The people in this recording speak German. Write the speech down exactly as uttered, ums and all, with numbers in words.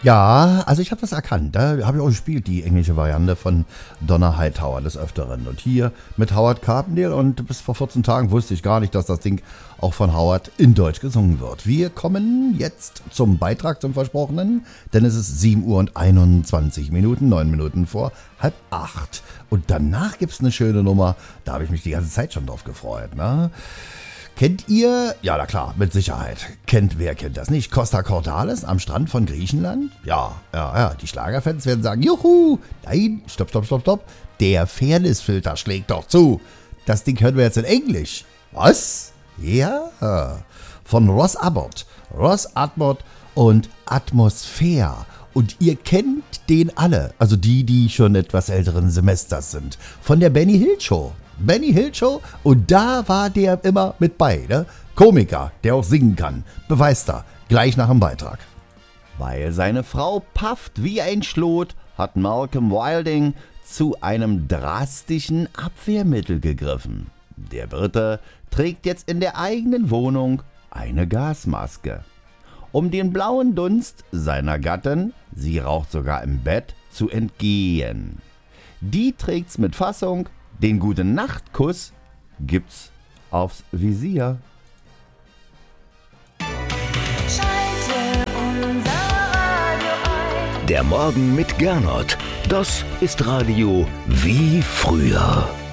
Ja, also ich habe das erkannt. Da habe ich auch gespielt, die englische Variante von Donna Hightower des Öfteren. Und hier mit Howard Carpendale, und bis vor vierzehn Tagen wusste ich gar nicht, dass das Ding auch von Howard in Deutsch gesungen wird. Wir kommen jetzt zum Beitrag, zum Versprochenen, denn es ist sieben Uhr und einundzwanzig Minuten, neun Minuten vor halb acht. Und danach gibt es eine schöne Nummer, da habe ich mich die ganze Zeit schon drauf gefreut, ne? Kennt ihr, ja na klar, mit Sicherheit, kennt, wer kennt das nicht, Costa Cordalis am Strand von Griechenland? Ja, ja, ja, die Schlagerfans werden sagen, juhu, nein, stopp, stopp, stopp, stopp, der Fairnessfilter schlägt doch zu. Das Ding hören wir jetzt in Englisch. Was? Ja, von Ross Abbott, Ross Abbott und Atmosphäre. Und ihr kennt den alle, also die, die schon etwas älteren Semesters sind, von der Benny Hill Show. Benny Hill Show, und da war der immer mit bei, ne? Komiker, der auch singen kann, beweist er, gleich nach dem Beitrag. Weil seine Frau pafft wie ein Schlot, hat Malcolm Wilding zu einem drastischen Abwehrmittel gegriffen. Der Brite trägt jetzt in der eigenen Wohnung eine Gasmaske. Um den blauen Dunst seiner Gattin, sie raucht sogar im Bett, zu entgehen. Die trägt's mit Fassung. Den Gute-Nacht-Kuss gibt's aufs Visier. Schalte unser Radio ein. Der Morgen mit Gernot, das ist Radio wie früher.